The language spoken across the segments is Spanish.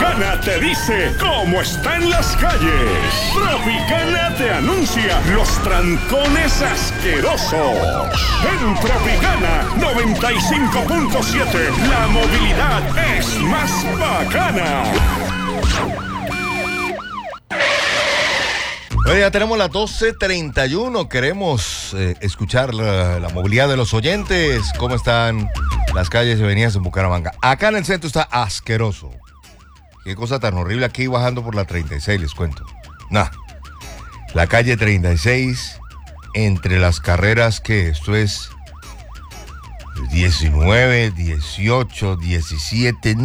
Tropicana te dice cómo están las calles. Tropicana te anuncia los trancones asquerosos. En Tropicana 95.7, la movilidad es más bacana. Bueno, ya tenemos las 12:31. Queremos escuchar la movilidad de los oyentes. ¿Cómo están las calles y avenidas en Bucaramanga? Acá en el centro está asqueroso. Qué cosa tan horrible aquí bajando por la 36, les cuento. La calle 36, entre las carreras que esto es 19, 18, 17,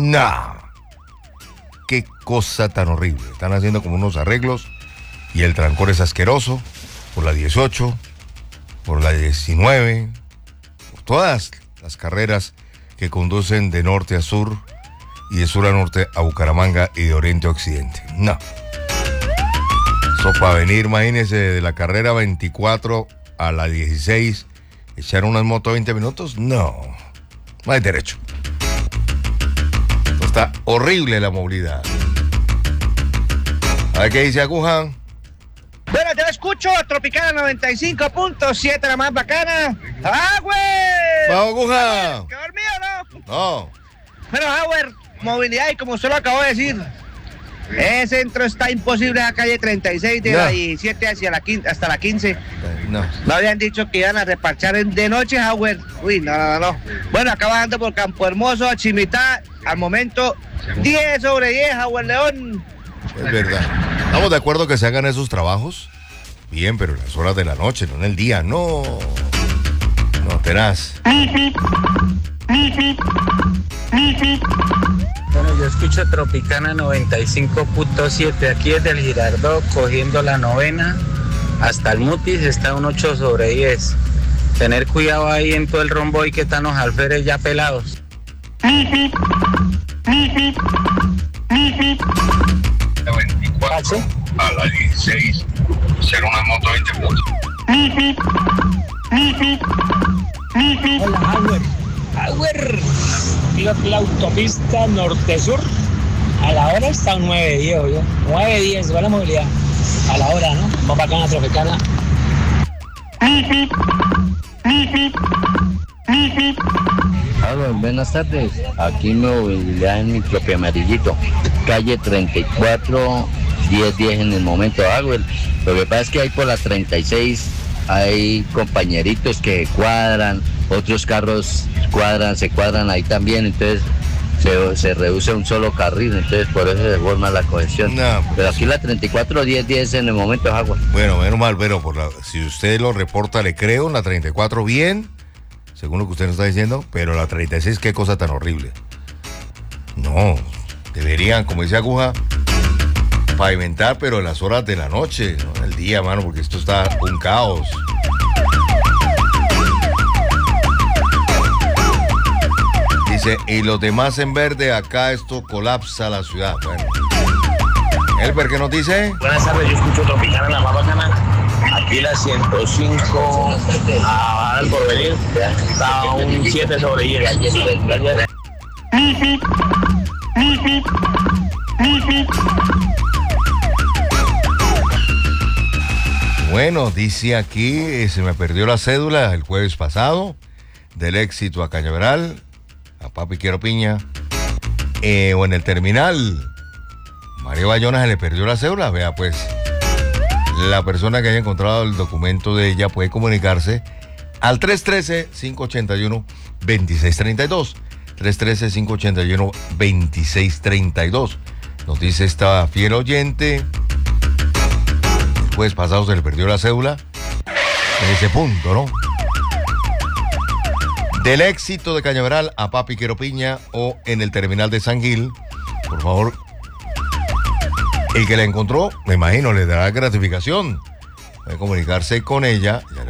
qué cosa tan horrible. Están haciendo como unos arreglos. Y el trancón es asqueroso, por la 18, por la 19, por todas las carreras que conducen de norte a sur y de sur a norte a Bucaramanga y de oriente a occidente. Eso para venir, imagínense, de la carrera 24 a la 16, echar unas motos 20 minutos, no hay derecho. Esto está horrible la movilidad. A ver qué dice Aguja. Bueno, yo escucho a Tropicana 95.7, la más bacana. ¡Agüer! ¡Vamos, Aguja! ¿Qué dormido, no? No. Bueno, Agüer, movilidad, y como usted lo acabó de decir, ese centro está imposible, la calle 36 de la 17 hasta la 15. No habían dicho que iban a reparchar de noche, Agüer. Uy, no. Bueno, acá bajando por Campo Hermoso a Chimitá, al momento 10/10, Agüer León. Es verdad. Estamos de acuerdo que se hagan esos trabajos. Bien, pero en las horas de la noche, no en el día. No, tenaz. Bueno, yo escucho Tropicana 95.7. Aquí desde el Girardot, cogiendo la 9ª hasta el Mutis, está un 8/10. Tener cuidado ahí en todo el rombo y que están los alférez ya pelados. 24 a la 16, será una moto 20 minutos. Hola, Hauer. Digo que la autopista norte-sur a la hora está un 9:10, ¿yo? 9:10, va la movilidad. A la hora, ¿no? Vamos para acá en la Tropicana. Buenas tardes. Aquí movilidad en mi propio amarillito. Calle 34, 10:10 en el momento, Agüel. Lo que pasa es que ahí por la 36 hay compañeritos que cuadran, otros carros se cuadran ahí también, entonces se reduce a un solo carril, entonces por eso se forma la congestión. Pero aquí la 34, 10:10 en el momento es agua. Bueno, menos mal, pero si usted lo reporta, le creo, en la 34 bien, según lo que usted nos está diciendo, pero la 36, qué cosa tan horrible. No, deberían, como dice Aguja, pavimentar, pero en las horas de la noche, no en el día, mano, porque esto está un caos. Dice, y los demás en verde, acá esto colapsa la ciudad. Bueno. Elber, ¿qué nos dice? Buenas tardes, yo escucho Tropicana, la más bacana. Aquí la 105 a al porvenir, está un 7/10. Bueno, dice aquí, se me perdió la cédula el jueves pasado, del Éxito a Cañaveral, a Papi Quiero Piña, o en el terminal. Mario Bayona se le perdió la cédula, vea pues. La persona que haya encontrado el documento de ella puede comunicarse al 313-581-2632. 313-581-2632. Nos dice esta fiel oyente, el jueves pasado se le perdió la cédula en ese punto, ¿no? Del Éxito de Cañaveral a Papi Quiero Piña o en el terminal de San Gil, por favor. El que la encontró, me imagino, le dará gratificación. Puede comunicarse con ella, ya le